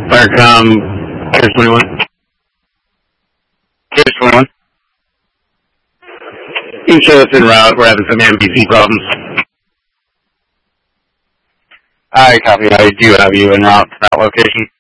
Firecom, Chris 21. Chris 21. You can show us en route. We're having some MPC problems. I copy. I do have you en route to that location.